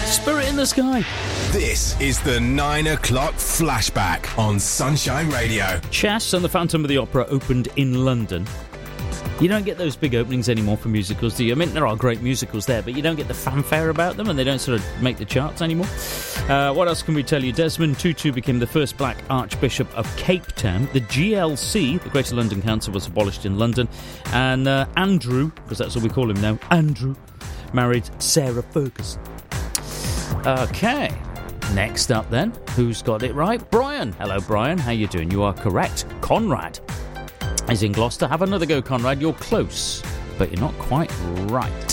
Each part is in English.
Spirit in the Sky. This is the 9 o'clock flashback on Sunshine Radio. Chess and the Phantom of the Opera opened in London. You don't get those big openings anymore for musicals, do you? I mean, there are great musicals there, but you don't get the fanfare about them, and they don't sort of make the charts anymore. What else can we tell you? Desmond Tutu became the first black Archbishop of Cape Town. The GLC, the Greater London Council, was abolished in London. And Andrew, because that's what we call him now, Andrew, married Sarah Ferguson. Okay, next up then, who's got it right? Brian. Hello, Brian. How you doing? You are correct. Conrad is in Gloucester. Have another go, Conrad. You're close, but you're not quite right.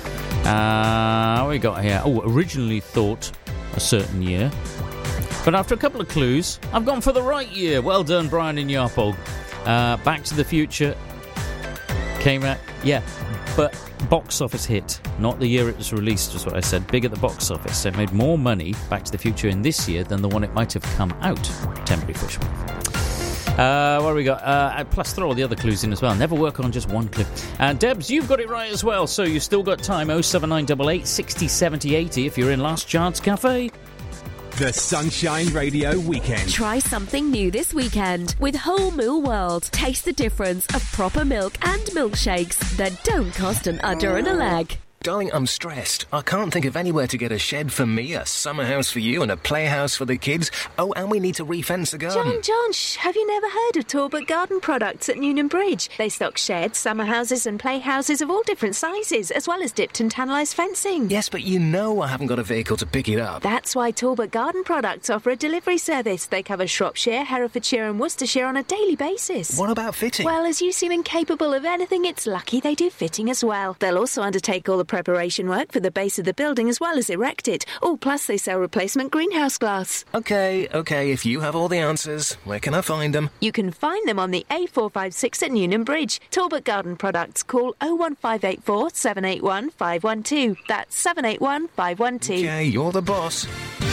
What we got here? Oh, originally thought a certain year, but after a couple of clues, I've gone for the right year. Well done, Brian in Yarpole. Back to the Future came out, yeah, but box office hit, not the year it was released, is what I said. Big at the box office. So it made more money, Back to the Future, in this year than the one it might have come out. Temporary Fishman. What have we got? Plus throw all the other clues in as well. Never work on just one clue. And Debs, you've got it right as well, so you've still got time. 07988 60 70 80 if you're in Last Chance Cafe. The Sunshine Radio Weekend. Try something new this weekend with Whole Moo World. Taste the difference of proper milk and milkshakes that don't cost an udder and a leg. Darling, I'm stressed. I can't think of anywhere to get a shed for me, a summer house for you, and a playhouse for the kids. Oh, and we need to re-fence the garden. John, have you never heard of Talbot Garden Products at Newnham Bridge? They stock sheds, summer houses and playhouses of all different sizes, as well as dipped and tannalised fencing. Yes, but you know I haven't got a vehicle to pick it up. That's why Talbot Garden Products offer a delivery service. They cover Shropshire, Herefordshire and Worcestershire on a daily basis. What about fitting? Well, as you seem incapable of anything, it's lucky they do fitting as well. They'll also undertake all the preparation work for the base of the building as well as erect it. Oh, plus they sell replacement greenhouse glass. OK, if you have all the answers, where can I find them? You can find them on the A456 at Newnham Bridge. Talbot Garden Products. Call 01584 781 512. That's 781 512. OK, you're the boss.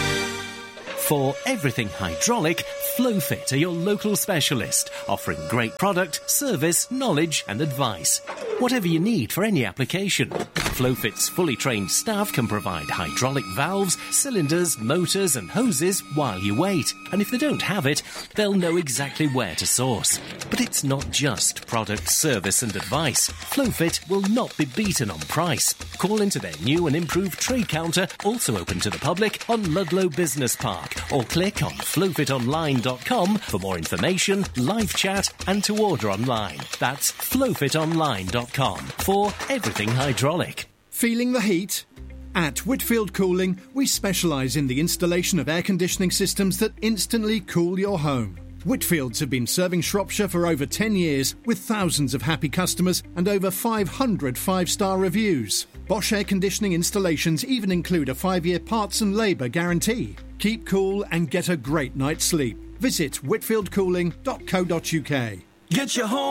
For everything hydraulic, Flowfit are your local specialist, offering great product, service, knowledge and advice. Whatever you need for any application. Flowfit's fully trained staff can provide hydraulic valves, cylinders, motors and hoses while you wait. And if they don't have it, they'll know exactly where to source. But it's not just product, service and advice. Flowfit will not be beaten on price. Call into their new and improved trade counter, also open to the public, on Ludlow Business Park. Or click on flowfitonline.com for more information, live chat and to order online. That's flowfitonline.com for everything hydraulic. Feeling the heat? At Whitfield Cooling, we specialise in the installation of air conditioning systems that instantly cool your home. Whitfields have been serving Shropshire for over 10 years with thousands of happy customers and over 500 five-star reviews. Bosch air conditioning installations even include a 5-year parts and labour guarantee. Keep cool and get a great night's sleep. Visit whitfieldcooling.co.uk. Get your home